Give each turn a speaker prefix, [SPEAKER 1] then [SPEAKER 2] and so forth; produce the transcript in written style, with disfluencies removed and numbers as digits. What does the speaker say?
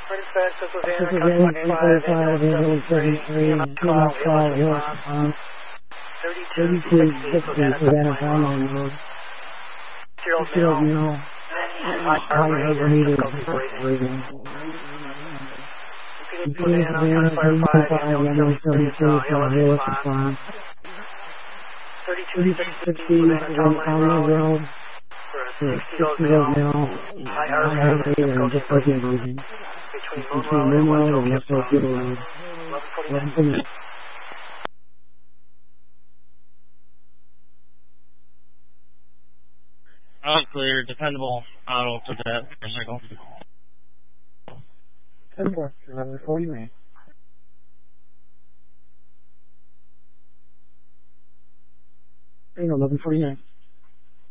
[SPEAKER 1] Dispatch, this was Anna, 145, call, response. 3260 for Anna Farmland Road. Field Mill. Calling over needed. Impedance of Anna 35, Anna 32, for Hillis response. 3260 for Anna Farmland Road. 60 Mill. I just looking moving. Between Rimroad and West Oak Road. 11:40.
[SPEAKER 2] All clear, dependable auto for that cycle.
[SPEAKER 1] 11:49. 11:49.